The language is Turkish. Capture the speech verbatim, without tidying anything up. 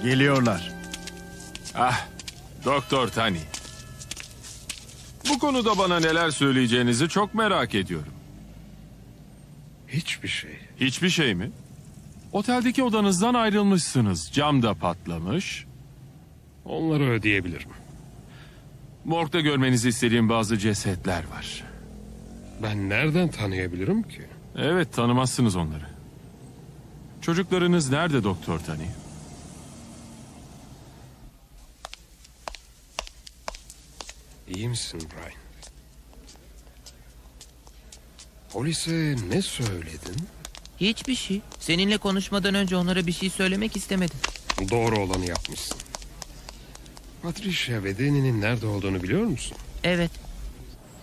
Geliyorlar. Ah, Doktor Tani. Bu konuda bana neler söyleyeceğinizi çok merak ediyorum. Hiçbir şey. Hiçbir şey mi? Oteldeki odanızdan ayrılmışsınız. Cam da patlamış. Onları ödeyebilirim. Morgda görmenizi istediğim bazı cesetler var. Ben nereden tanıyabilirim ki? Evet, tanımazsınız onları. Çocuklarınız nerede Doktor Tani? İyi misin Brian? Polise ne söyledin? Hiçbir şey. Seninle konuşmadan önce onlara bir şey söylemek istemedim. Doğru olanı yapmışsın. Patricia ve Danny'nin nerede olduğunu biliyor musun? Evet,